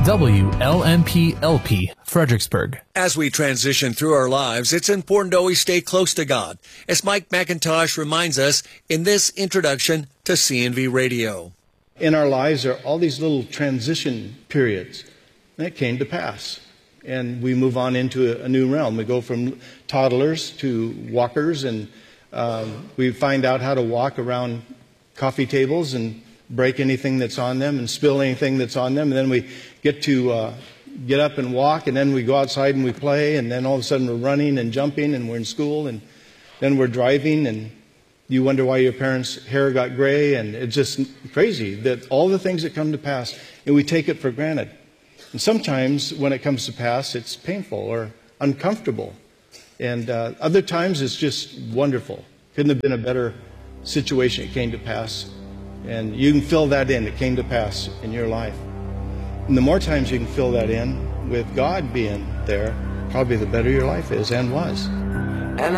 WLMP-LP, Fredericksburg. As we transition through our lives, it's important to always stay close to God, as Mike McIntosh reminds us in this introduction to CNV Radio. In our lives, there are all these little transition periods, and it came to pass. And we move on into a new realm. We go from toddlers to walkers, and we find out how to walk around coffee tables and break anything that's on them and spill anything that's on them. And then we get to get up and walk, and then we go outside and we play, and then all of a sudden we're running and jumping, and we're in school, and then we're driving, and you wonder why your parents' hair got gray, and it's just crazy that all the things that come to pass, and we take it for granted. And sometimes when it comes to pass, it's painful or uncomfortable. And other times it's just wonderful. Couldn't have been a better situation. It came to pass. And you can fill that in. It came to pass in your life. And the more times you can fill that in with God being there, probably the better your life is and was.